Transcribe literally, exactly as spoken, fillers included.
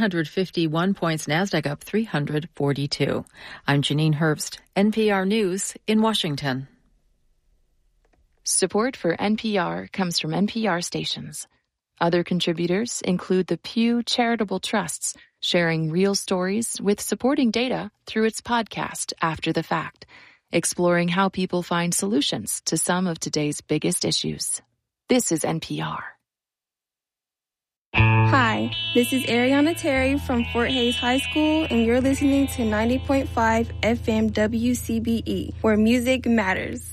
hundred fifty-one points, NASDAQ up three hundred forty-two. I'm Janine Herbst, N P R News in Washington. Support for N P R comes from N P R stations. Other contributors include the Pew Charitable Trusts, sharing real stories with supporting data through its podcast, After the Fact, exploring how people find solutions to some of today's biggest issues. This is N P R. Hi, this is Ariana Terry from Fort Hays High School, and you're listening to ninety point five F M W C B E, where music matters.